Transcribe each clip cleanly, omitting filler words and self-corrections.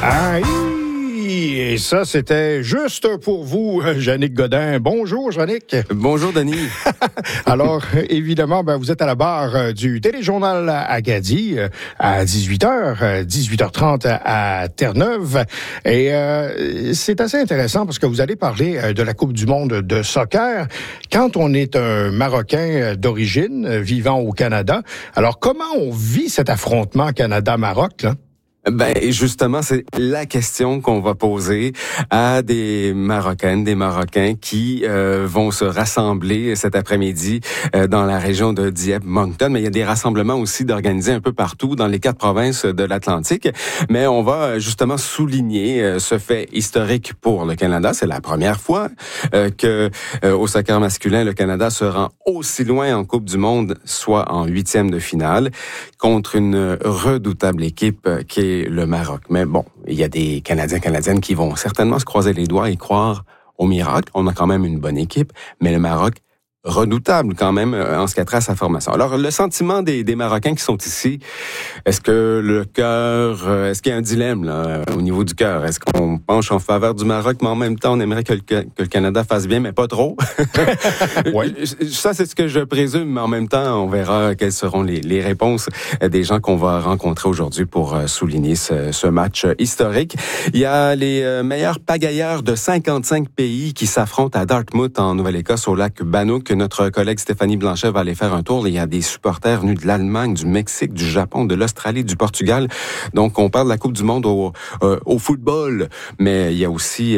Aïe! Et ça, c'était juste pour vous, Yannick Godin. Bonjour, Yannick. Bonjour, Denis. Alors, évidemment, vous êtes à la barre du Téléjournal Acadie à 18h, 18h30 à Terre-Neuve. Et c'est assez intéressant parce que vous allez parler de la Coupe du monde de soccer. Quand on est un Marocain d'origine vivant au Canada, alors comment on vit cet affrontement Canada-Maroc, là? Justement, c'est la question qu'on va poser à des Marocaines, des Marocains qui vont se rassembler cet après-midi dans la région de Dieppe-Moncton. Mais il y a des rassemblements aussi d'organisés un peu partout dans les 4 provinces de l'Atlantique. Mais on va justement souligner ce fait historique pour le Canada. C'est la première fois que au soccer masculin, le Canada se rend aussi loin en Coupe du monde, soit en 8e de finale, contre une redoutable équipe qui est le Maroc. Mais bon, il y a des Canadiennes qui vont certainement se croiser les doigts et croire au miracle. On a quand même une bonne équipe, mais le Maroc, redoutable quand même en ce qui a trait à sa formation. Alors, le sentiment des Marocains qui sont ici, est-ce que le cœur, est-ce qu'il y a un dilemme là au niveau du cœur? Est-ce qu'on penche en faveur du Maroc, mais en même temps, on aimerait que le Canada fasse bien, mais pas trop? Oui. Ça, c'est ce que je présume, mais en même temps, on verra quelles seront les réponses des gens qu'on va rencontrer aujourd'hui pour souligner ce match historique. Il y a les meilleurs pagailleurs de 55 pays qui s'affrontent à Dartmouth, en Nouvelle-Écosse, au lac Bannock. Notre collègue Stéphanie Blanchet va aller faire un tour. Il y a des supporters venus de l'Allemagne, du Mexique, du Japon, de l'Australie, du Portugal. Donc, on parle de la Coupe du monde au football, mais il y a aussi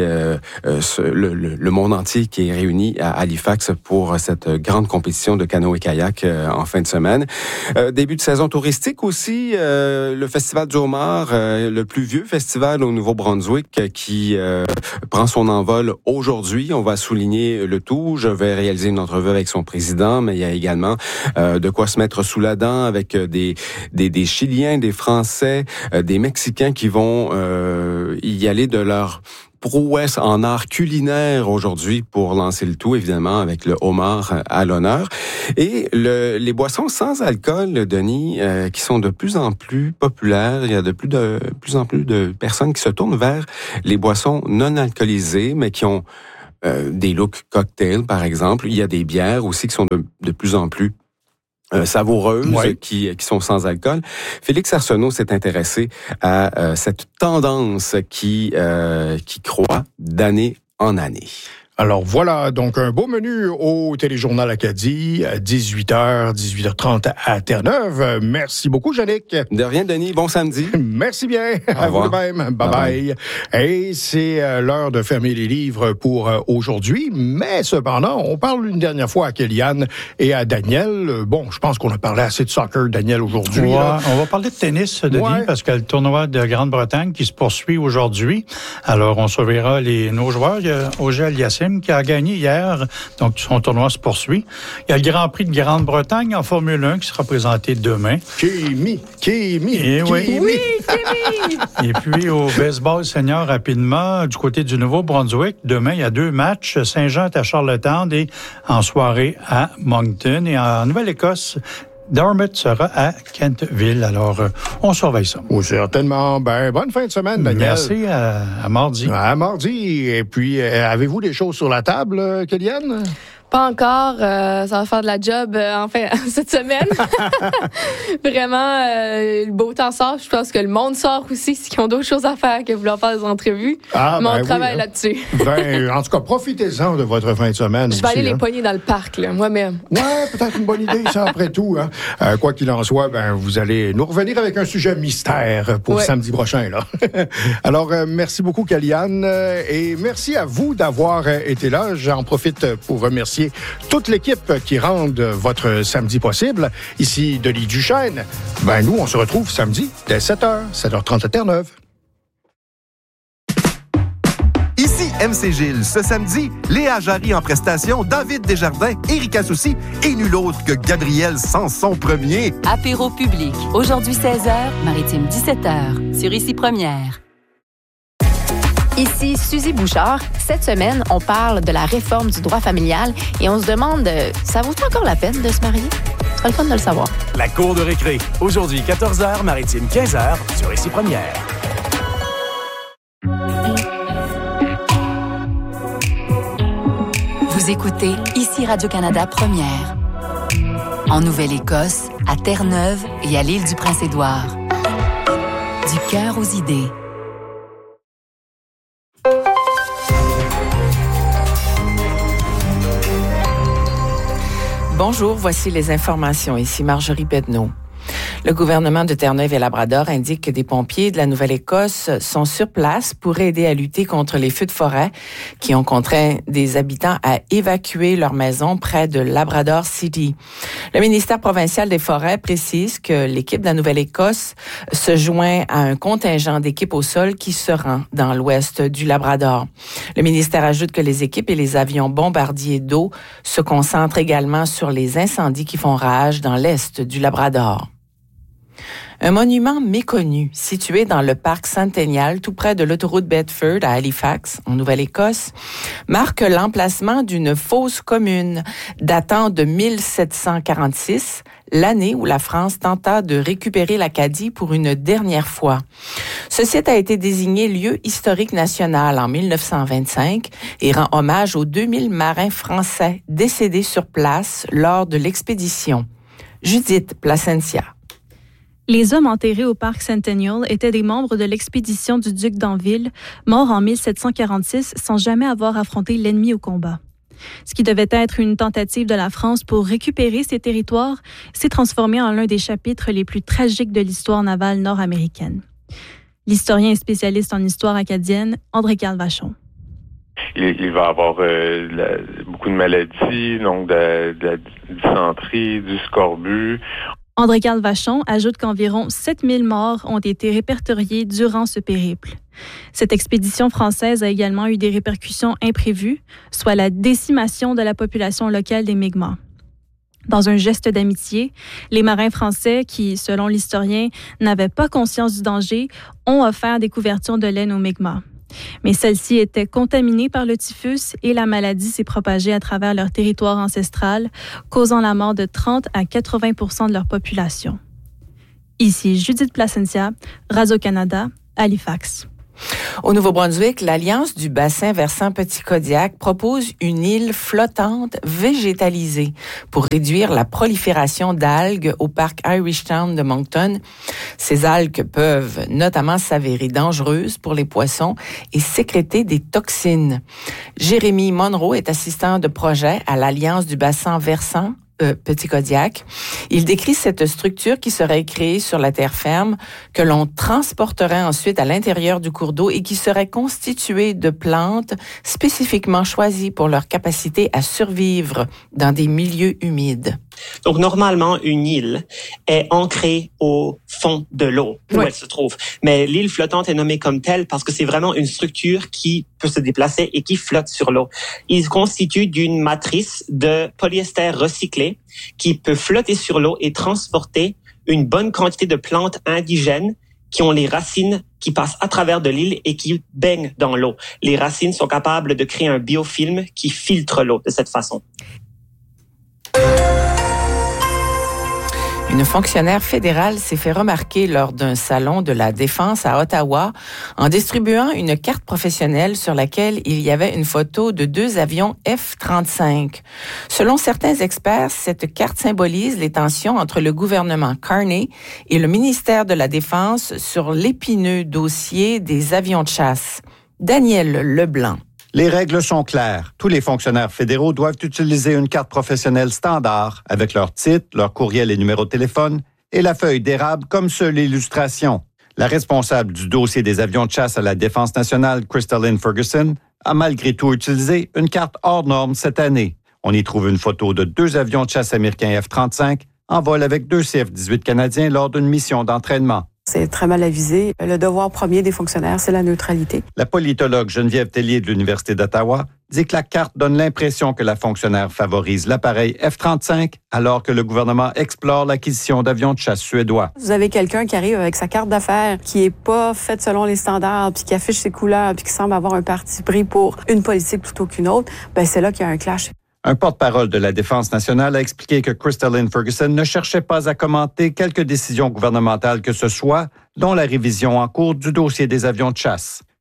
le monde entier qui est réuni à Halifax pour cette grande compétition de canoë et kayak en fin de semaine. Début de saison touristique aussi, le Festival du Homard, le plus vieux festival au Nouveau-Brunswick qui prend son envol aujourd'hui. On va souligner le tout. Je vais réaliser une entrevue avec son président, mais il y a également de quoi se mettre sous la dent avec des Chiliens, des Français, des Mexicains qui vont y aller de leur prouesse en art culinaire aujourd'hui pour lancer le tout, évidemment, avec le homard à l'honneur. Et les boissons sans alcool, Denis, qui sont de plus en plus populaires. Il y a de plus en plus de personnes qui se tournent vers les boissons non alcoolisées, mais qui ont des looks cocktails, par exemple. Il y a des bières aussi qui sont de plus en plus savoureuses, ouais, qui sont sans alcool. Félix Arsenault s'est intéressé à cette tendance qui croît d'année en année. Alors voilà, donc un beau menu au Téléjournal Acadie, 18h, 18h30 à Terre-Neuve. Merci beaucoup, Yannick. De rien, Denis. Bon samedi. Merci bien. À vous de même. Bye-bye. Et c'est l'heure de fermer les livres pour aujourd'hui. Mais cependant, on parle une dernière fois à Kéliane et à Daniel. Bon, je pense qu'on a parlé assez de soccer, Daniel, aujourd'hui. Ouais, on va parler de tennis, Denis, ouais, parce que le tournoi de Grande-Bretagne qui se poursuit aujourd'hui. Alors, on surveillera nos joueurs. Il y a Auger Aliassime qui a gagné hier, donc son tournoi se poursuit. Il y a le Grand Prix de Grande-Bretagne en Formule 1 qui sera présenté demain. Kimi. Et oui, Kimi! Et puis au baseball senior rapidement, du côté du Nouveau-Brunswick, demain, il y a 2 matchs. Saint-Jean est à Charlottetown et en soirée à Moncton. Et en Nouvelle-Écosse, Dartmouth sera à Kentville. Alors, on surveille ça. Oh, certainement. Bonne fin de semaine, Daniel. Merci. À mardi. À mardi. Et puis, avez-vous des choses sur la table, Kéliane? Pas encore. Ça va faire de la job cette semaine. Vraiment, le beau temps sort. Je pense que le monde sort aussi, s'ils ont d'autres choses à faire que vouloir faire des entrevues. Mais on travaille là-dessus. En tout cas, profitez-en de votre fin de semaine. Je vais aller les pogner dans le parc, là, moi-même. Ouais, peut-être une bonne idée, ça, après tout. Hein. Quoi qu'il en soit, vous allez nous revenir avec un sujet mystère pour samedi prochain, là. Alors, merci beaucoup, Kéliane. Et merci à vous d'avoir été là. J'en profite pour remercier toute l'équipe qui rend votre samedi possible. Ici, Denis Duchesne. Nous, on se retrouve samedi dès 7h, 7h30 à Terre-Neuve. Ici MC Gilles. Ce samedi, Léa Jarry en prestation, David Desjardins, Éric Assouci et nul autre que Gabriel Sanson Premier. Apéro public. Aujourd'hui 16h, Maritime 17h. Sur Ici Première. Ici Suzy Bouchard. Cette semaine, on parle de la réforme du droit familial et on se demande, ça vaut encore la peine de se marier? Ce sera le fun de le savoir. La cour de récré. Aujourd'hui, 14h, Maritime 15h, sur Ici Première. Vous écoutez ici Radio-Canada Première. En Nouvelle-Écosse, à Terre-Neuve et à l'île du Prince-Édouard. Du cœur aux idées. Bonjour, voici les informations. Ici Marjorie Pedneau. Le gouvernement de Terre-Neuve et Labrador indique que des pompiers de la Nouvelle-Écosse sont sur place pour aider à lutter contre les feux de forêt qui ont contraint des habitants à évacuer leur maison près de Labrador City. Le ministère provincial des Forêts précise que l'équipe de la Nouvelle-Écosse se joint à un contingent d'équipes au sol qui se rend dans l'ouest du Labrador. Le ministère ajoute que les équipes et les avions bombardiers d'eau se concentrent également sur les incendies qui font rage dans l'est du Labrador. Un monument méconnu, situé dans le parc Centennial, tout près de l'autoroute Bedford à Halifax, en Nouvelle-Écosse, marque l'emplacement d'une fosse commune datant de 1746, l'année où la France tenta de récupérer l'Acadie pour une dernière fois. Ce site a été désigné lieu historique national en 1925 et rend hommage aux 2000 marins français décédés sur place lors de l'expédition. Judith Placencia. Les hommes enterrés au parc Centennial étaient des membres de l'expédition du duc d'Anville, mort en 1746 sans jamais avoir affronté l'ennemi au combat. Ce qui devait être une tentative de la France pour récupérer ses territoires s'est transformé en l'un des chapitres les plus tragiques de l'histoire navale nord-américaine. L'historien et spécialiste en histoire acadienne, André-Carl Vachon. Il va y avoir beaucoup de maladies, donc de la dysenterie, du scorbut. André-Carl Vachon ajoute qu'environ 7000 morts ont été répertoriés durant ce périple. Cette expédition française a également eu des répercussions imprévues, soit la décimation de la population locale des Mi'kmaq. Dans un geste d'amitié, les marins français, qui, selon l'historien, n'avaient pas conscience du danger, ont offert des couvertures de laine aux Mi'kmaq. Mais celles-ci étaient contaminées par le typhus et la maladie s'est propagée à travers leur territoire ancestral, causant la mort de 30 à 80% de leur population. Ici Judith Placencia, Radio-Canada, Halifax. Au Nouveau-Brunswick, l'Alliance du bassin versant Petit-Kodiak propose une île flottante végétalisée pour réduire la prolifération d'algues au parc Irishtown de Moncton. Ces algues peuvent notamment s'avérer dangereuses pour les poissons et sécréter des toxines. Jérémy Monroe est assistant de projet à l'Alliance du bassin versant Petit-Kodiak. Il décrit cette structure qui serait créée sur la terre ferme, que l'on transporterait ensuite à l'intérieur du cours d'eau et qui serait constituée de plantes spécifiquement choisies pour leur capacité à survivre dans des milieux humides. Donc, normalement, une île est ancrée au fond de l'eau où elle se trouve. Mais l'île flottante est nommée comme telle parce que c'est vraiment une structure qui peut se déplacer et qui flotte sur l'eau. Il constitue d'une matrice de polyester recyclé qui peut flotter sur l'eau et transporter une bonne quantité de plantes indigènes qui ont les racines qui passent à travers de l'île et qui baignent dans l'eau. Les racines sont capables de créer un biofilm qui filtre l'eau de cette façon. Une fonctionnaire fédérale s'est fait remarquer lors d'un salon de la Défense à Ottawa en distribuant une carte professionnelle sur laquelle il y avait une photo de 2 avions F-35. Selon certains experts, cette carte symbolise les tensions entre le gouvernement Carney et le ministère de la Défense sur l'épineux dossier des avions de chasse. Daniel Leblanc. Les règles sont claires. Tous les fonctionnaires fédéraux doivent utiliser une carte professionnelle standard avec leur titre, leur courriel et numéro de téléphone et la feuille d'érable comme seule illustration. La responsable du dossier des avions de chasse à la Défense nationale, Crystalline Ferguson, a malgré tout utilisé une carte hors norme cette année. On y trouve une photo de 2 avions de chasse américains F-35 en vol avec 2 CF-18 canadiens lors d'une mission d'entraînement. C'est très mal avisé. Le devoir premier des fonctionnaires, c'est la neutralité. La politologue Geneviève Tellier de l'Université d'Ottawa dit que la carte donne l'impression que la fonctionnaire favorise l'appareil F-35 alors que le gouvernement explore l'acquisition d'avions de chasse suédois. Vous avez quelqu'un qui arrive avec sa carte d'affaires qui est pas faite selon les standards, puis qui affiche ses couleurs, puis qui semble avoir un parti pris pour une politique plutôt qu'une autre, ben c'est là qu'il y a un clash. Un porte-parole de la Défense nationale a expliqué que Crystalline Ferguson ne cherchait pas à commenter quelque décision gouvernementale que ce soit, dont la révision en cours du dossier des avions de chasse.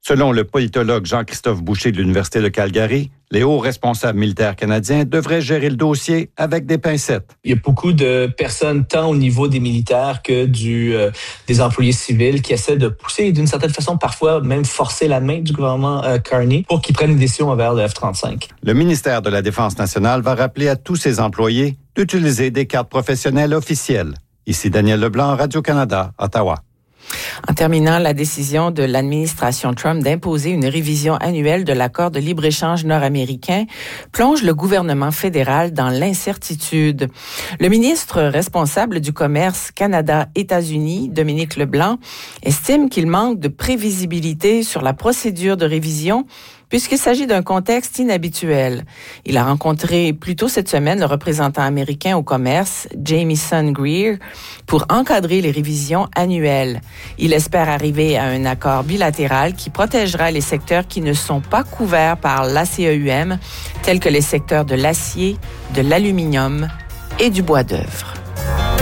Selon le politologue Jean-Christophe Boucher de l'Université de Calgary, les hauts responsables militaires canadiens devraient gérer le dossier avec des pincettes. Il y a beaucoup de personnes, tant au niveau des militaires que des employés civils, qui essaient de pousser d'une certaine façon, parfois même forcer la main du gouvernement Carney pour qu'ils prennent une décision envers le F-35. Le ministère de la Défense nationale va rappeler à tous ses employés d'utiliser des cartes professionnelles officielles. Ici Daniel Leblanc, Radio-Canada, Ottawa. En terminant, la décision de l'administration Trump d'imposer une révision annuelle de l'accord de libre-échange nord-américain plonge le gouvernement fédéral dans l'incertitude. Le ministre responsable du commerce Canada-États-Unis, Dominique Leblanc, estime qu'il manque de prévisibilité sur la procédure de révision puisqu'il s'agit d'un contexte inhabituel. Il a rencontré plus tôt cette semaine le représentant américain au commerce, Jamieson Greer, pour encadrer les révisions annuelles. Il espère arriver à un accord bilatéral qui protégera les secteurs qui ne sont pas couverts par l'ACEUM, tels que les secteurs de l'acier, de l'aluminium et du bois d'œuvre.